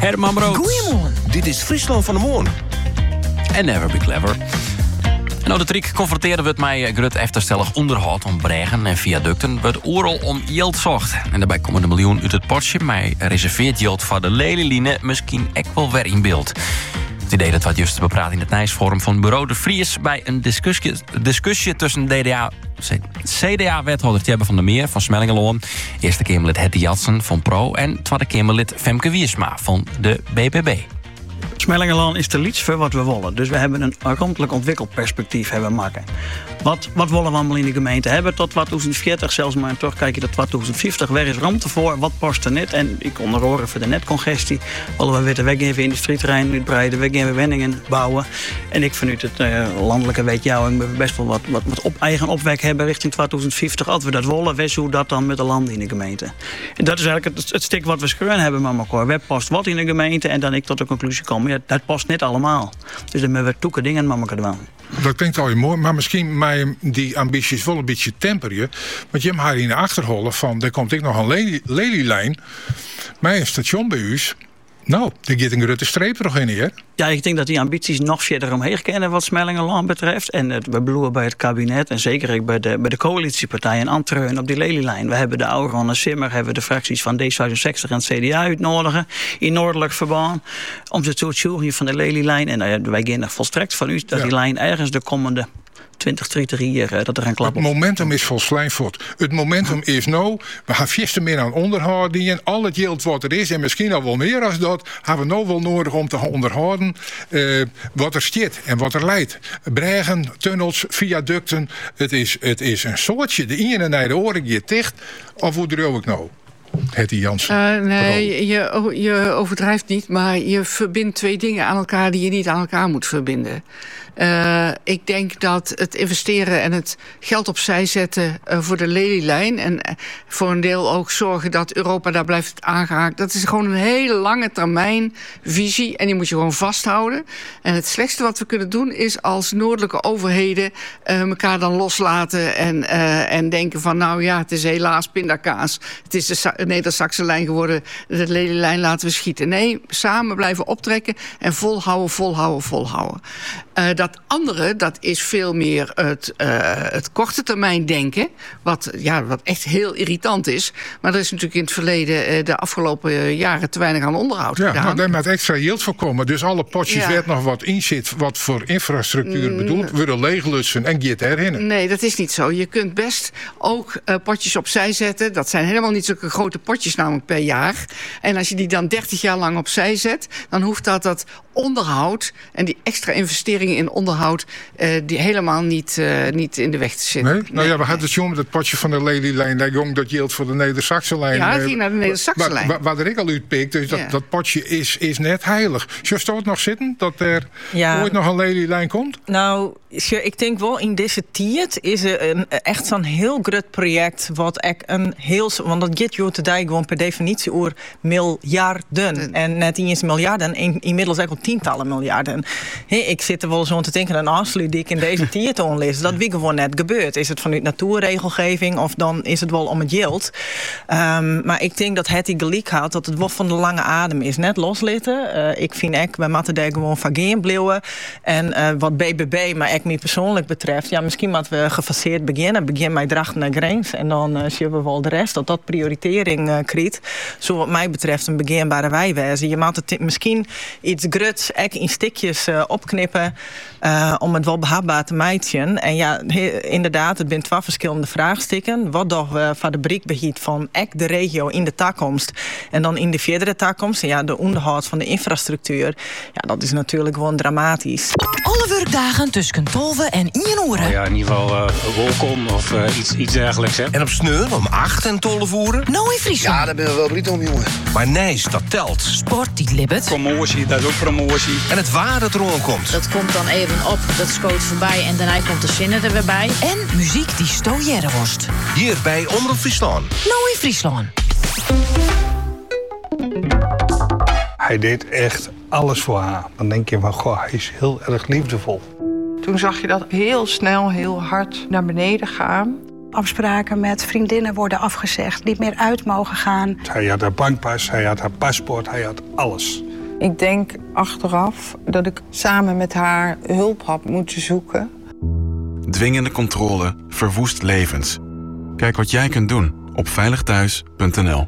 Herman Brood. Goeiemorgen. Dit is Friesland van de Moorn. En Never Be Clever. Nou, de triek confronteerden we het met grut efterstellig onderhoud om bregen en viaducten. We het oorlog om yield zocht. En daarbij komen de miljoen uit het potje. Maar reserveert yield voor de lelieline misschien echt wel weer in beeld. Het idee dat wat juist bepraat in het Nijsforum van Bureau de Vries bij een discussie tussen CDA-wethouder Tjebbe van der Meer van Smellingeloon, Eerste Kamerlid Hetty Jansen van Pro en Tweede Kamerlid Femke Wiersma van de BBB. Smellingeloon is te liets voor wat we willen. Dus we hebben een ruimtelijk ontwikkelperspectief hebben maken. Wat willen we allemaal in de gemeente hebben tot 2040, zelfs maar terugkijken tot 2050. Waar is ruimte voor? Wat past er net? En ik onderhoor voor de netcongestie. Willen we weer de weggeven industrieterrein uitbreiden, weggeven wenningen bouwen. En ik vanuit het landelijke wetjouwing best wel wat eigen opwek hebben richting 2050. Als we dat willen, wees hoe dat dan met de landen in de gemeente. En dat is eigenlijk het stuk wat we schreeuwen hebben met elkaar. Waar past wat in de gemeente? En dan ik tot de conclusie kom. Ja, dat past niet allemaal. Dus dan hebben we toeken dingen met elkaar doen. Dat klinkt al mooi, maar misschien mij die ambities wel een beetje temperen. Want je hebt haar in de achterholen van, er komt ik nog een lelielijn. Mijn een station bij u. Nou, er gaat een grote streep er nog in hier. Ja, ik denk dat die ambities nog verder omheen kennen wat Smellingeloon betreft. En we beloeren bij het kabinet en zeker ook bij de coalitiepartijen antreuen op die lelielijn. We hebben de Auron en Simmer, hebben de fracties van D66 en het CDA uitnodigen in noordelijk verband om ze te uitzoeken van de lelielijn. En wij gaan er volstrekt van uit dat die lijn ergens de komende 20, 30 jaar dat er een klap op. Het momentum is vol Slijnvoort. Het momentum is nou, we gaan veel meer aan onderhouden. Al het geld wat er is, en misschien al wel meer als dat, hebben we nou wel nodig om te gaan onderhouden wat er zit en wat er leidt. Bregen, tunnels, viaducten. Het is een soortje. De ene naar de oren gaat dicht. Of hoe doe ik nou? Hetty Jansen. Nee, je overdrijft niet, maar je verbindt twee dingen aan elkaar die je niet aan elkaar moet verbinden. Ik denk dat het investeren en het geld opzij zetten voor de lelielijn en voor een deel ook zorgen dat Europa daar blijft aangehaakt, dat is gewoon een hele lange termijn visie en die moet je gewoon vasthouden. En het slechtste wat we kunnen doen is als noordelijke overheden elkaar dan loslaten en denken van nou ja, het is helaas pindakaas. Het is de Neder-Saxe lijn geworden, de lelielijn laten we schieten. Nee, samen blijven optrekken en volhouden. Dat andere, dat is veel meer het korte termijn denken. Wat echt heel irritant is. Maar er is natuurlijk in het verleden de afgelopen jaren te weinig aan onderhoud gedaan. Ja, maar daar moet extra yield voorkomen. Dus alle potjes waar nog wat in zit wat voor infrastructuur bedoeld, worden leeglussen en get erin. Nee, dat is niet zo. Je kunt best ook potjes opzij zetten. Dat zijn helemaal niet zulke grote potjes namelijk per jaar. En als je die dan 30 jaar lang opzij zet, dan hoeft dat onderhoud en die extra investeringen in onderhoud die helemaal niet in de weg te zitten. Nee? Nou ja, we hadden het jongen met het potje van de lelielijn. Dat geldt voor de Neder-Saxe lijn. Ja, het ging naar de Neder-Saxe lijn. Waar ik al uitpikt, dus dat potje is net heilig. Zou het nog zitten dat er ooit nog een lelielijn komt? Nou, ik denk wel in deze tijd is er echt zo'n heel groot project wat echt een heel, want dat gaat je today gewoon per definitie over miljarden en net niet eens miljarden, inmiddels echt wel tientallen miljarden. Ik zit er wel zo te denken aan afsluit die ik in deze tijd onlees. Dat wie gewoon net gebeurt. Is het vanuit natuurregelgeving of dan is het wel om het geld. Maar ik denk dat het die gelijk had dat het wel van de lange adem is. Net loslitten. Ik vind echt, wij moeten daar gewoon van gaan blijven. En wat BBB, maar echt mij persoonlijk betreft, ja, misschien moeten we gefaseerd beginnen. Begin met Drachten naar Grens en dan zien we wel de rest dat prioritering krijgt. Zo wat mij betreft een beginbare wijwijze. Je moet het misschien iets gruts echt in stukjes opknippen om het wel behapbaar te maken. En ja, inderdaad, het zijn twee verschillende vraagstukken. Wat doen we van de bereikbaarheid van echt de regio in de toekomst en dan in de verdere toekomst? En ja, de onderhoud van de infrastructuur, ja, dat is natuurlijk gewoon dramatisch. Alle werkdagen tussen 12 en 1 uur. Ja, in ieder geval Wolkom of iets dergelijks. Hè? En op Sneur om 8 en 12 uur. Nou in Friesland. Ja, daar ben we wel breed om, jongen. Maar Nijs, dat telt. Sport, die libbet. Promotie, dat is ook promotie. En het waar dat er komt. Dat komt dan even op, dat schoot voorbij en daarna komt de zinnen er weer bij. En muziek die stojere worst. Hier bij Omroep Friesland. Nou in Friesland. Hij deed echt alles voor haar. Dan denk je van, goh, hij is heel erg liefdevol. Toen zag je dat heel snel, heel hard naar beneden gaan. Afspraken met vriendinnen worden afgezegd, niet meer uit mogen gaan. Hij had haar bankpas, hij had haar paspoort, hij had alles. Ik denk achteraf dat ik samen met haar hulp had moeten zoeken. Dwingende controle verwoest levens. Kijk wat jij kunt doen op veiligthuis.nl.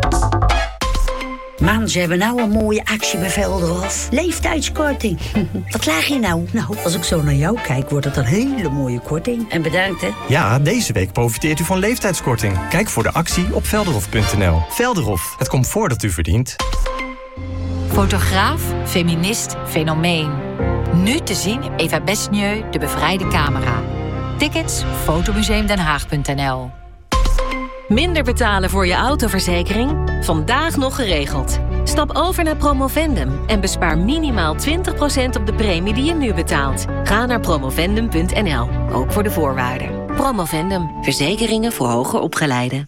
Man, ze hebben nou een mooie actie bij Velderhof. Leeftijdskorting. Wat laag je nou? Nou, als ik zo naar jou kijk, wordt het een hele mooie korting. En bedankt, hè? Ja, deze week profiteert u van leeftijdskorting. Kijk voor de actie op velderhof.nl. Velderhof, het comfort dat u verdient. Fotograaf, feminist, fenomeen. Nu te zien in Eva Besnieu, De Bevrijde Camera. Tickets, fotomuseumdenhaag.nl. Minder betalen voor je autoverzekering? Vandaag nog geregeld. Stap over naar Promovendum en bespaar minimaal 20% op de premie die je nu betaalt. Ga naar promovendum.nl, ook voor de voorwaarden. Promovendum, verzekeringen voor hoger opgeleiden.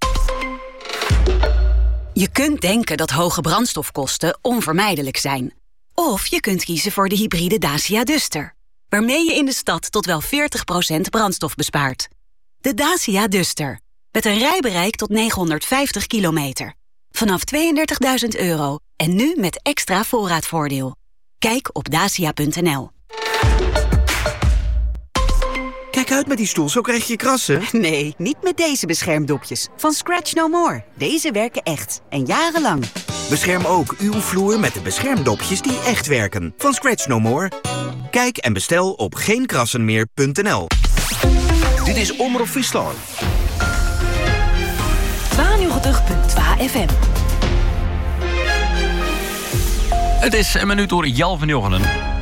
Je kunt denken dat hoge brandstofkosten onvermijdelijk zijn. Of je kunt kiezen voor de hybride Dacia Duster, waarmee je in de stad tot wel 40% brandstof bespaart. De Dacia Duster. Met een rijbereik tot 950 kilometer. Vanaf €32.000 en nu met extra voorraadvoordeel. Kijk op dacia.nl. Kijk uit met die stoel, zo krijg je krassen. Nee, niet met deze beschermdopjes. Van Scratch No More. Deze werken echt. En jarenlang. Bescherm ook uw vloer met de beschermdopjes die echt werken. Van Scratch No More. Kijk en bestel op geenkrassenmeer.nl. Dit is Omroep Friesland. 92.2 FM. Het is een minuut door Jal van Jochenen.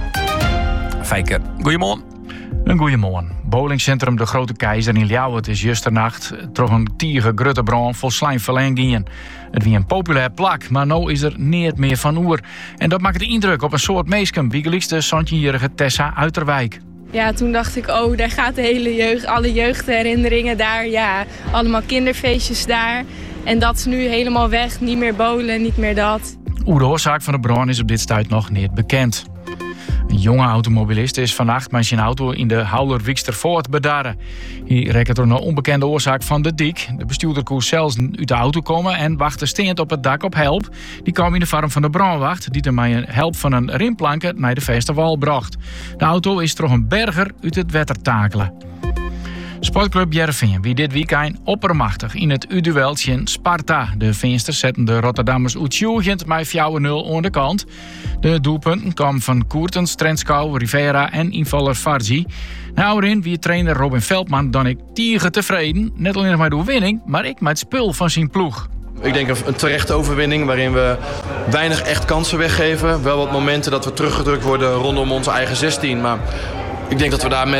Fijke, goeiemorgen. Een goeiemorgen. Bowlingcentrum De Grote Keizer in Ljouwert is justernacht toch een tiege grutte brand vol slijmverlengingen. Het wie een populair plak, maar nu is er niet meer van oer. En dat maakt de indruk op een soort meesken, wiegelijks de 17-jarige Tessa Uiterwijk. Ja, toen dacht ik, oh, daar gaat de hele jeugd, alle jeugdherinneringen daar. Ja, allemaal kinderfeestjes daar. En dat is nu helemaal weg, niet meer bowlen, niet meer dat. Hoe de oorzaak van de brand is op dit stuit nog niet bekend. Een jonge automobilist is vannacht met zijn auto in de Houwer-Wikstervoort bedarren. Hij rekent door een onbekende oorzaak van de dik. De bestuurder kon zelfs uit de auto komen en wachtte steend op het dak op help. Die kwam in de vorm van de brandwacht, die er met een help van een rimplanker naar de festival bracht. De auto is toch een berger uit het wetter takelen. Sportclub Jereveen wie dit weekend oppermachtig in het U-dueltje Sparta. De Veensters zetten de Rotterdammers uitjoegend met 4-0 aan de kant. De doelpunten kwamen van Koertens, Trenskau, Rivera en invaller Fargi. Nou, erin wie trainer Robin Veldman dan ik tieren tevreden. Net alleen nog maar door winning, maar ik met het spul van zijn ploeg. Ik denk een terechte overwinning waarin we weinig echt kansen weggeven. Wel wat momenten dat we teruggedrukt worden rondom onze eigen 16, maar ik denk dat we daar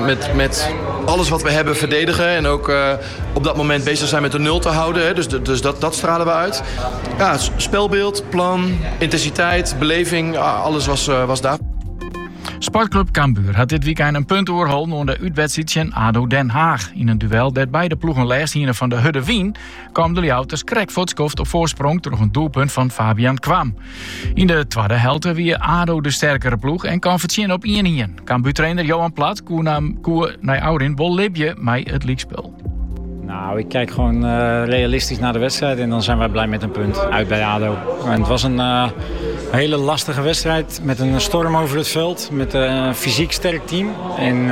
met alles wat we hebben verdedigen. En ook op dat moment bezig zijn met de 0 te houden. Hè. Dus dat stralen we uit. Ja, spelbeeld, plan, intensiteit, beleving, alles was daar. Sportclub Cambuur had dit weekend een punt overhouden onder de uitwedstrijd ADO Den Haag. In een duel dat beide ploegen lijst hier van de Hudde Wien kwam de Ljouters krek-voetskoft op voorsprong door een doelpunt van Fabian Kwam. In de tweede helft weer ADO de sterkere ploeg en kan verzinnen op 1-1. Cambuur-trainer Johan Plat koer naar Aurin bol libje met het leaguespel. Nou, ik kijk gewoon realistisch naar de wedstrijd en dan zijn wij blij met een punt uit bij ADO. En het was een hele lastige wedstrijd met een storm over het veld, met een fysiek sterk team. En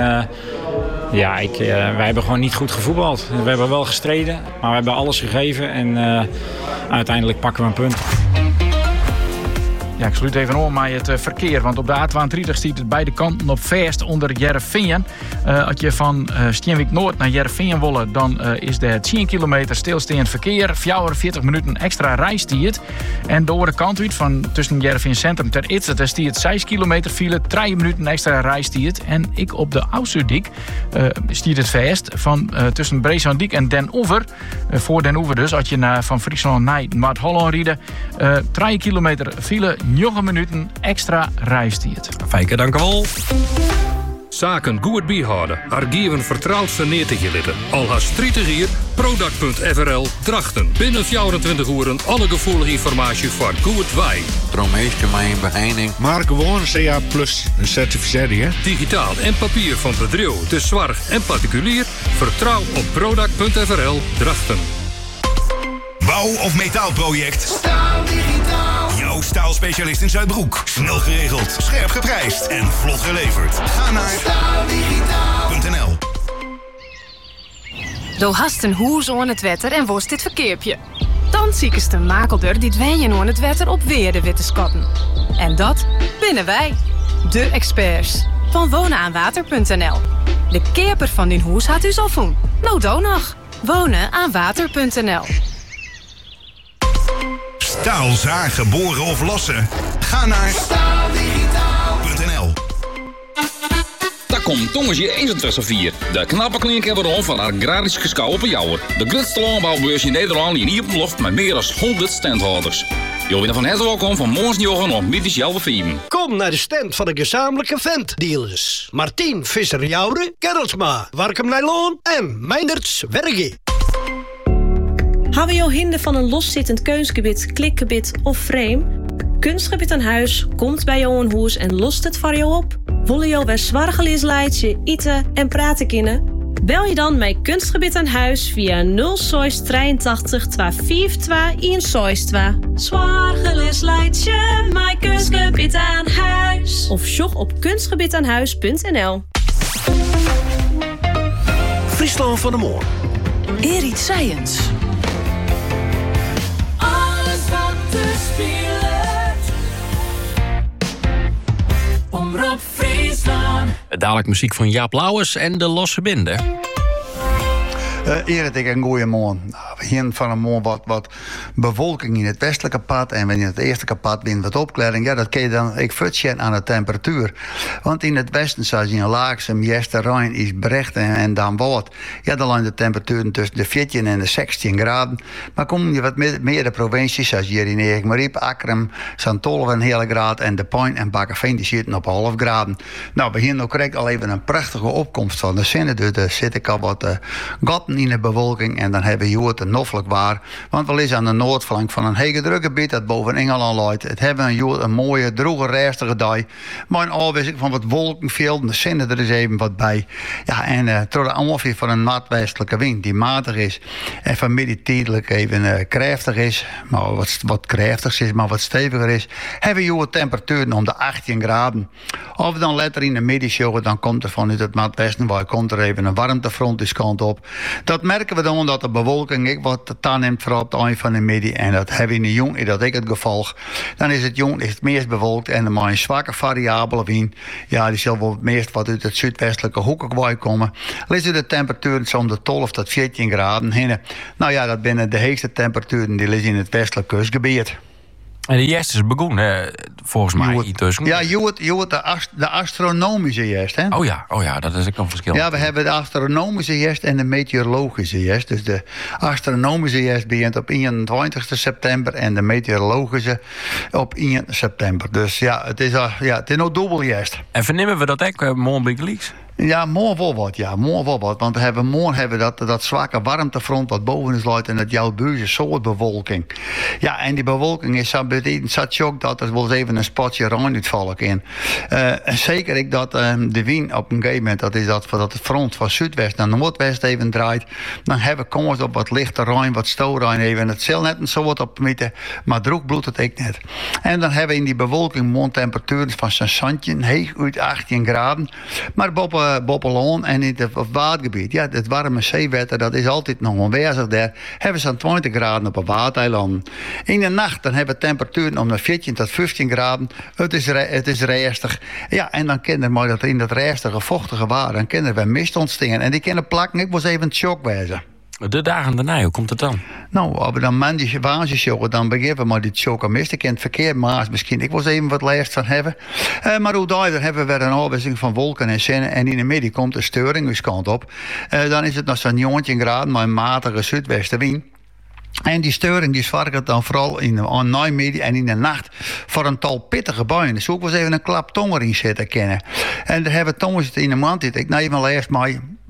wij hebben gewoon niet goed gevoetbald. We hebben wel gestreden, maar we hebben alles gegeven en uiteindelijk pakken we een punt. Ja, ik sluit even om met het verkeer, want op de A32 stiet het beide kanten op vast onder Jereveen. Als je van Steenwijk Noord naar Jereveen willen, dan is er 10 kilometer stilstaand verkeer, 40 minuten extra reistijd. En de andere kant uit, van tussen Jereveen Centrum ter Itze, daar stiet 6 kilometer file, 3 minuten extra reistijd. En ik op de Oudstuurdijk stiet het vast van tussen Breeslanddijk en Den Oever. Voor Den Oever dus, als je van Friesland naar Noord-Holland rijdt, 3 kilometer file, 9 minuten extra reistijd. Fijke, dank u wel. Zaken goed bijhouden. Archieven vertrouwd verneer te gelitten. Al haast 30 hier, Product.frl Drachten. Binnen 24 uur alle gevoelige informatie voor goed wij. Droommeester mijn beheining. Maar gewoon CA+ een certificering, hè? Digitaal en papier van bedrijf, de zwaar en particulier. Vertrouw op Product.nl Drachten. Bouw- of metaalproject? Staal Digitaal. Jouw staalspecialist in Zuidbroek. Snel geregeld, scherp geprijsd en vlot geleverd. Ga naar staaldigitaal.nl. Do hast een hoes aan het wetter en worst dit verkeerpje. Dan ziekest de makelder die dween aan het wetter op weer de witte skatten. En dat binnen wij, de experts van wonenaanwater.nl. De keerper van die hoes had u al voen. Nou, do nog. Wonenaanwater.nl. Staal zagen, boren of lossen? Ga naar staaldigitaal.nl. Daar komt Tongensje 21 de knappe klinker van agrarische schouw op een jouwer. De grootste landbouwbeurs in Nederland in hier op de loft met meer dan 100 standhouders. Jullie van harte welkom van morgensjochen op middags jouw 4. Kom naar de stand van de gezamenlijke ventdealers. Martien Visser-Jouwre, Gerritsma, Warkum Nijloon en Meinderts Wergie. Hebben jouw hinder van een loszittend keusgebied, klikgebied of frame? Kunstgebied aan huis komt bij jou een hoes en lost het voor jou op. Willen jou bij zwargeleesleidje, eten en praten kunnen? Bel je dan met Kunstgebied aan huis via 083 242 162. Zwargeleesleidje, mijn Kunstgebied aan huis. Of sjog op kunstgebiedaanhuis.nl. Friesland van de Moor. Erit Science. Alles wat te spelen. Omroep Friesland. Dadelijk muziek van Jaap Lauwers en de Losse Binde. Erik, een goeie morgen. We hebben van een morgen wat bewolking in het westelijke pad. En in het eastelijke pad winnen wat opklaring. Ja, dat kun je dan ik vertellen aan de temperatuur. Want in het westen, zoals in Laakse, Mjester, Rijn is berecht en dan wat. Ja, dan liggen de temperaturen tussen de 14 en de 16 graden. Maar kom je wat meer de provincies, zoals hier in Erik-Mariep, Akrum, Santolve een hele graad. En De Pijn en Bakkeveen, die zitten op half graden. Nou, we hebben ook direct al even een prachtige opkomst van de zinnen. Dus er zit ik al wat gaten in de bewolking en dan hebben we het noffelijk waar. Want we liggen aan de noordflank van een hele drukgebied dat boven Engeland loopt. Het hebben een mooie, droge, rustige dag. Maar een afwisseling van wat wolkenvelden, de zinnen er is even wat bij. Ja, en door de ongeveer van een noordwestelijke wind die matig is en van midden-tijdelijk even krachtig is, maar wat krachtig is, maar wat steviger is, hebben we temperaturen om de 18 graden. Of dan later in de middagshow, dan komt er vanuit het noordwesten, waar komt er even een warmtefront die kant op. Dat merken we dan dat de bewolking wat toeneemt vooral op het eind van de middag. En dat hebben we in de jong, is dat ik het gevolg. Dan is het jong is het meest bewolkt en dan maar een zwakke variabele wind. Ja, die zal wel het meest wat uit het zuidwestelijke hoekje komen. Liggen de temperaturen zo'n de 12 tot 14 graden heen. Nou ja, dat binnen de hoogste temperaturen die liggen in het westelijke kustgebied. En de jest is begonnen, volgens mij, intussen. Ja, de astronomische jest, hè? Oh ja, dat is ook een verschil. Ja, we hebben de astronomische jest en de meteorologische jest. Dus de astronomische jest begint op 21 september en de meteorologische op 1 september. Dus ja, het is nog dubbel jest. En vernemen we dat ook morgen bij Gleeks? Ja, morgen wel wat. Want morgen hebben we dat zwakke warmtefront wat boven is loopt en dat jouw buurse soort bewolking. Ja, en die bewolking is zo betekent zat ook dat er wel eens even een spotje ruim uitvallen in. Zeker ik dat de wind op een gegeven moment, dat is dat het front van zuidwest naar noordwest even draait, dan hebben we komst op wat lichte ruim, wat stoorruim even. Het zal net zo wat op midden, maar droog bloedt het ik net. En dan hebben we in die bewolking mondtemperaturen van zo'n zandje, heeg uit 18 graden. Maar Boppeloon en in het watergebied. Ja, het warme zeewetter, dat is altijd nog aanwezig daar. Hebben ze aan 20 graden op een watereilanden. In de nacht dan hebben we temperaturen om de 14 tot 15 graden. Het is rustig. Ja, en dan kunnen we dat in dat rustige, vochtige water, dan kunnen we mist ontstaan. En die kunnen plakken, ik was even het shock wijzen. De dagen daarna, hoe komt het dan? Nou, als we dan maandag dan beginnen we maar die chokamist. Ik ken het verkeerd maas misschien. Ik was even wat last van hebben. Maar hoe daar hebben we weer een afwisseling van wolken en zinnen. En in de middag komt de steuring dus kant op. Dan is het nog zo'n 19 graden, maar een matige zuidwestenwind. En die steuring die zorgt dan vooral in de namiddag en in de nacht voor een tal pittige buien. Dus ook wel eens even een klap tonger in zitten kennen. En daar hebben tongen in de maand. Ik neem al eerst maar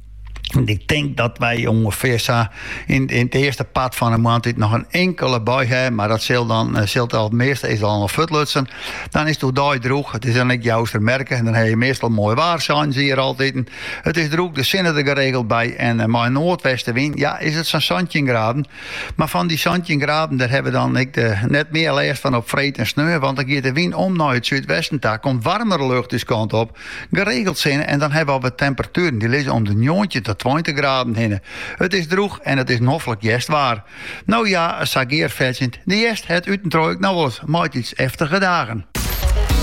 Ik denk dat wij ongeveer in het eerste pad van een maand nog een enkele bui hebben. Maar dat zult al het meeste is al een futlutsen. Dan is het daar droog. Het is dan niet jouwste merken. En dan heb je meestal mooi waar zijn ze hier altijd. Het is droog, de zinnen er geregeld bij. En maar noordwestenwind, ja, is het zo'n zandjegraden. Maar van die zandjegraden, daar hebben we dan net meer leest van op vreet en sneu. Want dan gaat de wind om naar het zuidwesten. Daar komt warmere lucht dus kant op. Geregeld zinnen. En dan hebben we wat temperaturen. Die liggen om de 19 tot 20 graden heen. Het is droog en het is noffelijk jest waar. Nou ja, sageer versend. De jest het uitentrooi nou wel eens maakt iets heftige dagen.